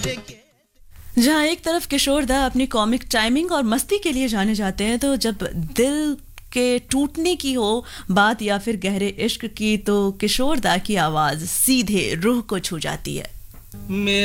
जहाँ एक तरफ किशोर दा अपनी कॉमिक टाइमिंग और मस्ती के लिए जाने जाते हैं, तो जब दिल के टूटने की हो बात या फिर गहरे इश्क की, तो किशोर दा की आवाज सीधे रूह को छू जाती है।